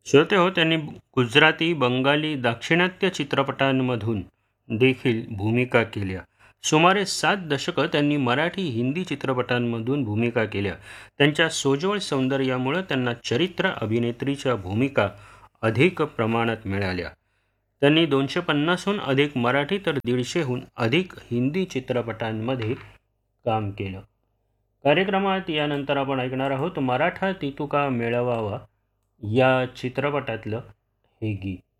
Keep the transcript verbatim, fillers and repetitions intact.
श्रोते हो, त्यांनी गुजराती, बंगाली, दाक्षिणात्य चित्रपटांमधून देखील भूमिका केल्या. सुमारे सात दशकं त्यांनी मराठी, हिंदी चित्रपटांमधून भूमिका केल्या. त्यांच्या सोज्वळ सौंदर्यामुळं त्यांना चरित्र अभिनेत्रीच्या भूमिका अधिक प्रमाणात मिळाल्या. त्यांनी दोनशे पन्नासहून अधिक मराठी तर दीडशेहून अधिक हिंदी चित्रपटांमध्ये काम केलं. कार्यक्रमात यानंतर आपण ऐकणार आहोत मराठा तितुका मेळवावा या चित्रपटातलं हे गीत.